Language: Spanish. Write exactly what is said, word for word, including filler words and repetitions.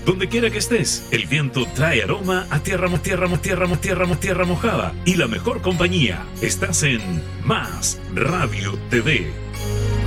Donde quiera que estés, el viento trae aroma a tierra, mo- tierra, mo- tierra, mo- tierra, mo- tierra mojada. Y la mejor compañía. Estás en Más Radio T V.